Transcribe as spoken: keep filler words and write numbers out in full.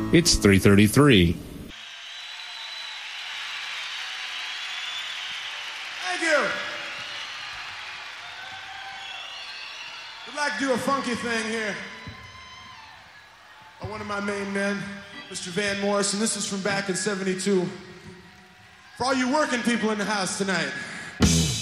It's three thirty-three. Thank you. I'd like to do a funky thing here. Uh, One of my main men, Mister Van Morrison. This is from back in seventy-two. For all you working people in the house tonight.